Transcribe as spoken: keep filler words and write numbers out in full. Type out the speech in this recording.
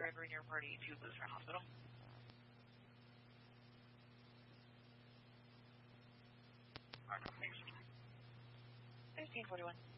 driver in your party to Lutheran Hospital. Alright, thanks. fifteen forty-one.